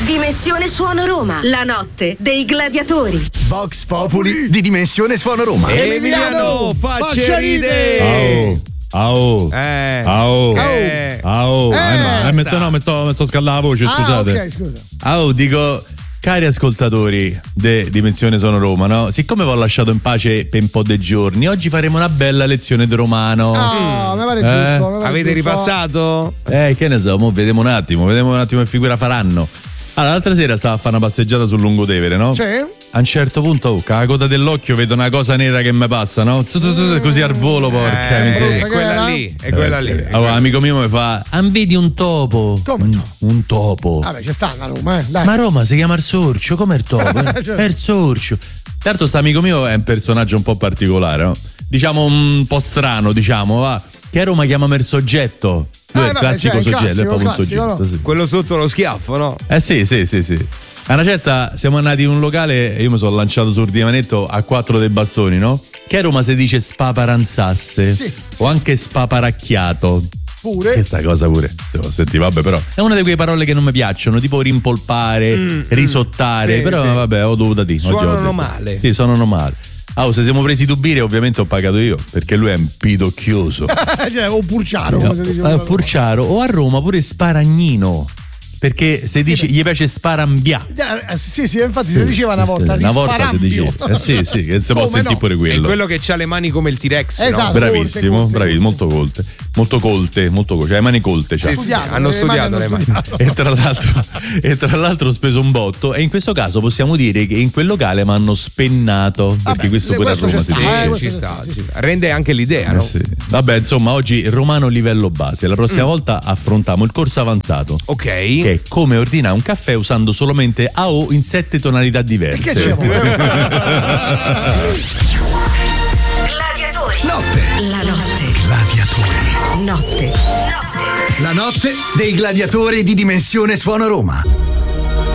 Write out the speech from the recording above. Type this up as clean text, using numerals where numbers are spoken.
Dimensione Suono Roma, la notte dei gladiatori. Vox Populi di Dimensione Suono Roma. Emiliano, facce ridere. Mi sto scaldando la voce, scusate. Ok, scusa. Dico, cari ascoltatori di Dimensione Sono Roma, no? Siccome vi ho lasciato in pace per un po' di giorni, oggi faremo una bella lezione di romano. Mi pare giusto. Avete ripassato? Che ne so, vediamo un attimo che figura faranno. Allora, l'altra sera stavo a fare una passeggiata sul Lungotevere, no? Sì. A un certo punto, con la coda dell'occhio vedo una cosa nera che mi passa, no? Così al volo, porca miseria. È quella lì. Allora, amico mio mi fa: vedi un topo? Come un topo? Vabbè, c'è sta a Roma, dai. Ma a Roma si chiama il sorcio, come il topo? Certo. È il sorcio. Certo, sto amico mio è un personaggio un po' particolare, no? Diciamo un po' strano, va. Che a Roma chiamano il soggetto. Lui è il classico soggetto, è proprio un soggetto. No? Sì. Quello sotto lo schiaffo, no? Sì. A una certa siamo andati in un locale e io mi sono lanciato sul divanetto a 4 dei bastoni, no? Che a Roma si dice spaparanzasse, sì. O anche spaparacchiato. Pure. Questa cosa pure, se lo senti, vabbè, però è una di quelle parole che non mi piacciono, tipo rimpolpare, risottare, sì, però sì. vabbè, ho dovuto dire. Suonano male. Sì, suonano male. Se siamo presi due birre, ovviamente ho pagato io, perché lui è un pidocchioso. O purciaro, come si dice. Purciaro, o a Roma pure sparagnino. Perché se dice gli piace sparambia. Sì, infatti si diceva una volta. Una volta si diceva. Sì, che si può sentire pure quello. È quello che ha le mani come il T-Rex. Esatto. No? Bravissimo, bravissimo, molto colte. Molto colte, cioè le mani colte. Cioè. Sì, hanno studiato le mani. E tra l'altro ho speso un botto. E in questo caso possiamo dire che in quel locale mi hanno spennato. Perché questo pure a Roma si dice. Ci sta. Rende anche l'idea, no? Sì. Vabbè, insomma, oggi romano livello base. La prossima volta affrontiamo il corso avanzato. Ok. Che è come ordinare un caffè usando solamente AO in 7 tonalità diverse. Che c'è? Gladiatori. Notte. La notte. Gladiatori. Notte. La notte dei gladiatori di Dimensione Suono Roma.